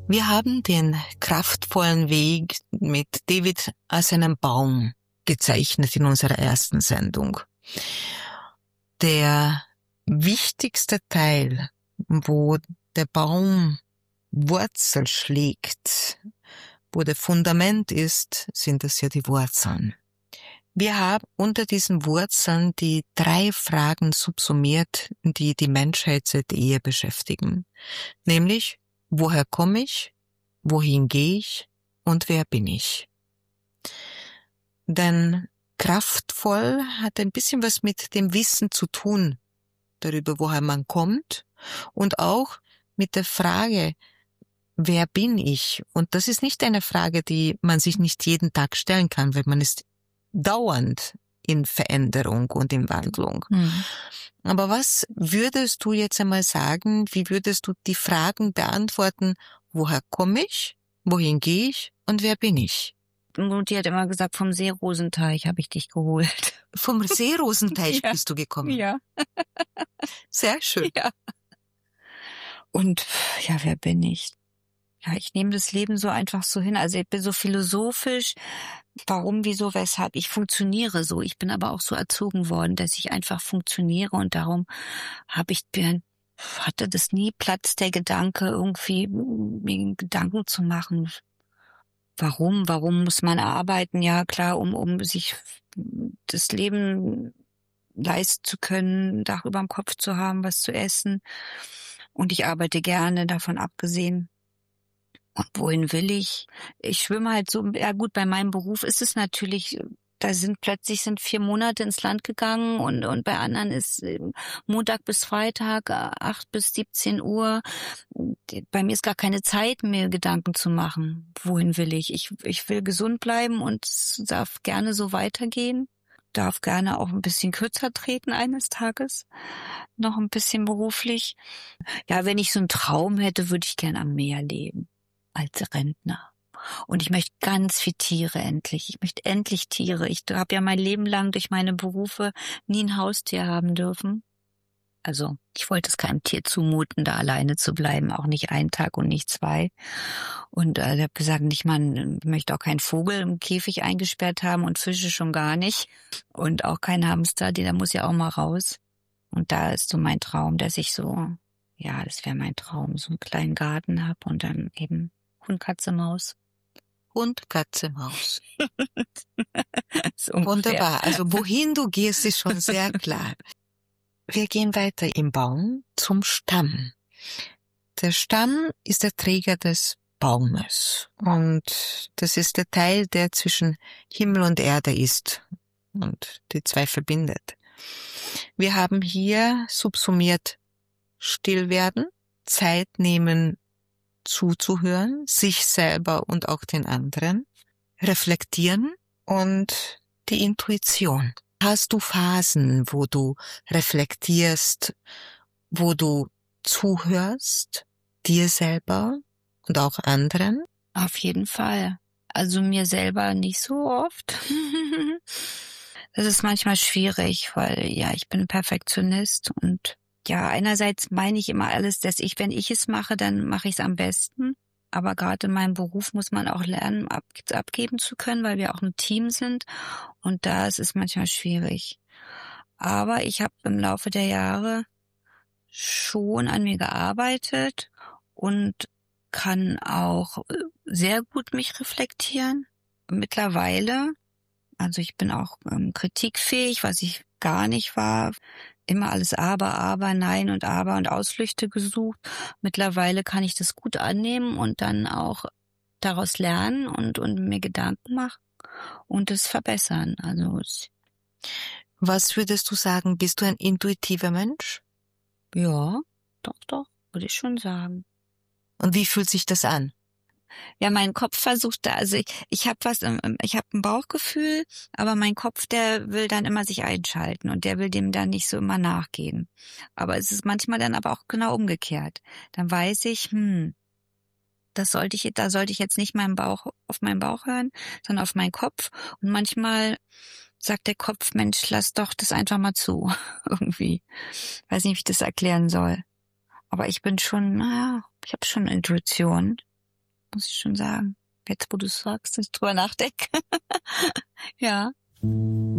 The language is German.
Wir haben den kraftvollen Weg mit David als einen Baum gezeichnet in unserer ersten Sendung. Der wichtigste Teil, wo der Baum Wurzel schlägt, wo der Fundament ist, sind das ja die Wurzeln. Wir haben unter diesen Wurzeln die 3 Fragen subsumiert, die die Menschheit seit Ehe beschäftigen. Nämlich, woher komme ich, wohin gehe ich und wer bin ich? Denn kraftvoll hat ein bisschen was mit dem Wissen zu tun, darüber, woher man kommt und auch mit der Frage, wer bin ich? Und das ist nicht eine Frage, die man sich nicht jeden Tag stellen kann, weil man ist dauernd in Veränderung und in Wandlung. Mhm. Aber was würdest du jetzt einmal sagen, wie würdest du die Fragen beantworten, woher komme ich, wohin gehe ich und wer bin ich? Und die hat immer gesagt, vom Seerosenteich habe ich dich geholt. Vom Seerosenteich ja. bist du gekommen? Ja. Sehr schön. Ja. Und ja, wer bin ich? Ja, ich nehme das Leben so einfach so hin. Also ich bin so philosophisch. Warum, wieso, weshalb? Ich funktioniere so. Ich bin aber auch so erzogen worden, dass ich einfach funktioniere und darum hatte das nie Platz, der Gedanke, irgendwie mir Gedanken zu machen. Warum muss man arbeiten? Ja, klar, um sich das Leben leisten zu können, Dach über dem Kopf zu haben, was zu essen. Und ich arbeite gerne, davon abgesehen. Und wohin will ich? Ich schwimme halt so, ja gut, bei meinem Beruf ist es natürlich, plötzlich 4 Monate ins Land gegangen und bei anderen ist Montag bis Freitag, 8 bis 17 Uhr. Bei mir ist gar keine Zeit, mir Gedanken zu machen. Wohin will ich? Ich will gesund bleiben und es darf gerne so weitergehen. Darf gerne auch ein bisschen kürzer treten eines Tages. Noch ein bisschen beruflich. Ja, wenn ich so einen Traum hätte, würde ich gerne am Meer leben. Als Rentner. Und ich möchte ganz viel Tiere endlich. Ich möchte endlich Tiere. Ich habe ja mein Leben lang durch meine Berufe nie ein Haustier haben dürfen. Also ich wollte es keinem Tier zumuten, da alleine zu bleiben. Auch nicht einen Tag und nicht 2. Und ich habe gesagt, ich möchte auch keinen Vogel im Käfig eingesperrt haben und Fische schon gar nicht. Und auch kein Hamster, der muss ja auch mal raus. Und da ist so mein Traum, dass ich das wäre mein Traum, so einen kleinen Garten habe und dann eben Hund, Katze, Maus. Hund, Katze, Maus. So wunderbar. Also wohin du gehst, ist schon sehr klar. Wir gehen weiter im Baum zum Stamm. Der Stamm ist der Träger des Baumes. Und das ist der Teil, der zwischen Himmel und Erde ist und die 2 verbindet. Wir haben hier subsumiert still werden, Zeit nehmen, zuzuhören, sich selber und auch den anderen, reflektieren und die Intuition. Hast du Phasen, wo du reflektierst, wo du zuhörst, dir selber und auch anderen? Auf jeden Fall. Also mir selber nicht so oft. Das ist manchmal schwierig, weil ich bin Perfektionist und einerseits meine ich immer alles, dass wenn ich es mache, dann mache ich es am besten. Aber gerade in meinem Beruf muss man auch lernen, abgeben zu können, weil wir auch ein Team sind. Und da ist es manchmal schwierig. Aber ich habe im Laufe der Jahre schon an mir gearbeitet und kann auch sehr gut mich reflektieren. Mittlerweile, also ich bin auch kritikfähig, was ich gar nicht war. Immer alles aber, nein und aber und Ausflüchte gesucht. Mittlerweile kann ich das gut annehmen und dann auch daraus lernen und mir Gedanken machen und es verbessern. Also was würdest du sagen, bist du ein intuitiver Mensch? Ja, doch, würde ich schon sagen. Und wie fühlt sich das an? Ja, mein Kopf versucht da, also ich habe ein Bauchgefühl, aber mein Kopf, der will dann immer sich einschalten und der will dem dann nicht so immer nachgehen. Aber es ist manchmal dann aber auch genau umgekehrt. Dann weiß ich, da sollte ich jetzt nicht auf meinen Bauch hören, sondern auf meinen Kopf. Und manchmal sagt der Kopf, Mensch, lass doch das einfach mal zu. Irgendwie. Weiß nicht, wie ich das erklären soll. Aber ich bin schon, ich habe schon Intuition. muss ich schon sagen. Jetzt, wo du sagst, dass ich drüber nachdenke. Ja.